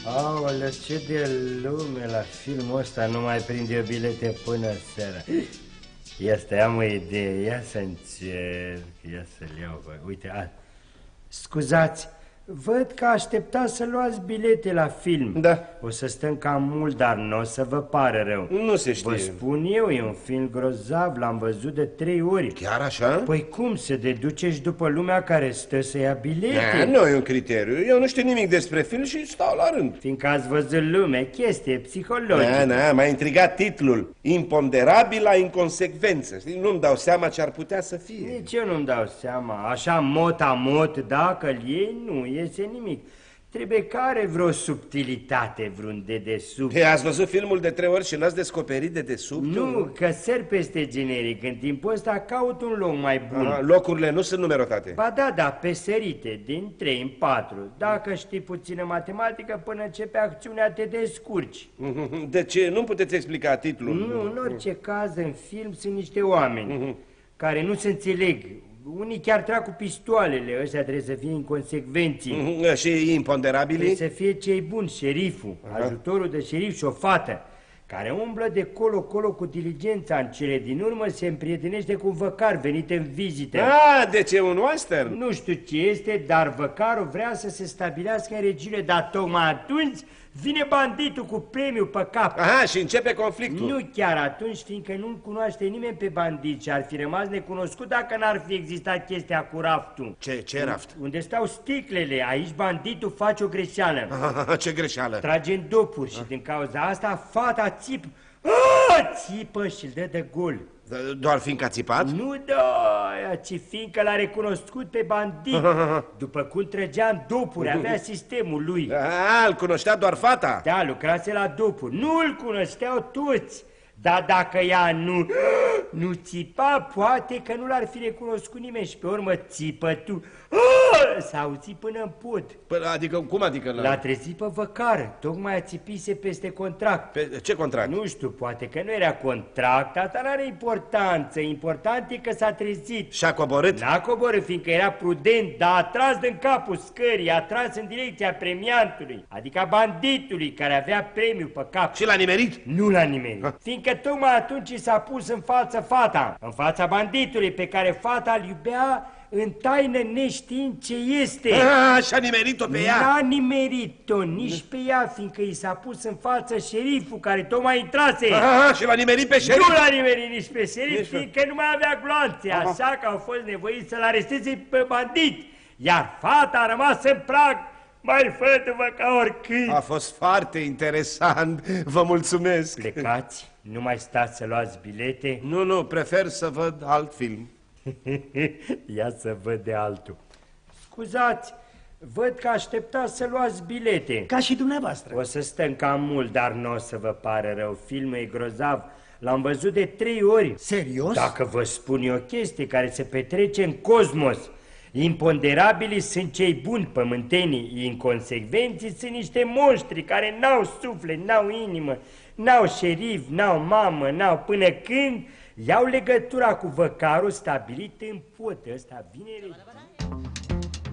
Aoleu, ce de lume la filmul ăsta, nu mai prind eu bilete până seara. Ia stai, am o idee, ia să încerc, ia să-l iau, bă. Uite, scuzați, văd că așteptați să luați bilete la film. Da. O să stăm cam mult, dar nu o să vă pare rău. Nu se știe. Vă spun eu, e un film grozav, l-am văzut de 3 ori. Chiar așa? Păi cum, se deduceți după lumea care stă să ia bilete? Nu e un criteriu. Eu nu știu nimic despre film și stau la rând. Fiindcă ați văzut lume, chestie psihologică. M-a intrigat titlul. Imponderabila inconsecvență. Nu-mi dau seama ce ar putea să fie. Nici eu nu-mi dau seama. Așa, mot-a-mot, dacă-l iei, nu iese nimic. Trebuie că are vreo subtilitate, vreun dedesubt. Ați văzut filmul de 3 ori și n-ați descoperit dedesubtul? Nu, că sări peste generic. În timpul ăsta caut un loc mai bun. Locurile nu sunt numerotate. Ba da, pe sărite, din 3 în 4. Dacă știi puțină matematică, până începe acțiunea te descurci. De ce? Nu puteți explica titlul? Nu, în orice caz, în film sunt niște oameni care nu se înțeleg. Unii chiar trag cu pistoalele, ăștia trebuie să fie inconsecvenții. Și imponderabili? Trebuie să fie cei buni, șeriful, ajutorul de șerif și o fată care umblă de colo-colo cu diligența. În cele din urmă se împrietenește cu un văcar venit în vizită. Deci e un western? Nu știu ce este, dar văcarul vrea să se stabilească în regiune, dar tocmai atunci vine banditul cu premiu pe cap. Și începe conflictul. Nu chiar atunci, fiindcă nu-l cunoaște nimeni pe bandit și ar fi rămas necunoscut dacă n-ar fi existat chestia cu raftul. Ce raft? Unde stau sticlele, aici banditul face o greșeală. Ce greșeală? Trage în dopuri și din cauza asta fata țipă și îl dă de gol. Doar fiindcă a țipat? Nu, ci fiindcă l-a recunoscut pe bandit. După cum trăgea în dopuri, avea sistemul lui. Îl cunoștea doar fata? Da, lucrase la dopuri. Nu îl cunoșteau toți. Dar dacă ea nu țipa, poate că nu l-ar fi recunoscut nimeni și pe urmă țipă tu. S-a auțit până în pod. Adică, cum adică? L-a trezit pe văcar, tocmai a țipise peste contract. Pe ce contract? Nu știu, poate că nu era contract, asta n-are importanță. Important e că s-a trezit. Și-a coborât? N-a coborât, fiindcă era prudent, dar a tras din capul scării, a tras în direcția premiantului, adică banditului care avea premiu pe cap. Și l-a nimerit? Nu l-a nimerit, fiindcă tocmai atunci s-a pus în față fata, în fața banditului pe care fata îl iubea în taină neștiind ce este. Și-a nimerit-o pe ea? N-a nimerit-o nici pe ea, fiindcă i s-a pus în față șeriful care tocmai intrase. Și l-a nimerit pe șerif? Nu l-a nimerit nici pe șerif, fiindcă nu mai avea gloanțe, așa că au fost nevoiți să-l aresteze pe bandit. Iar fata a rămas în prag, mai fă-te-vă ca oricând. A fost foarte interesant, vă mulțumesc. Plecați, nu mai stați să luați bilete. Nu, prefer să văd alt film. Ia să văd de altul. Scuzați, văd că așteptați să luați bilete. Ca și dumneavoastră. O să stăm cam mult, dar nu o să vă pare rău. Filmul e grozav. L-am văzut de 3 ori. Serios? Dacă vă spun eu o chestie care se petrece în cosmos. Imponderabilii sunt cei buni pământenii, inconsecvenții sunt niște monștri care n-au suflet, n-au inimă, n-au șerif, n-au mamă, n-au până când iau legătura cu văcarul stabilit în pod. Ăsta vine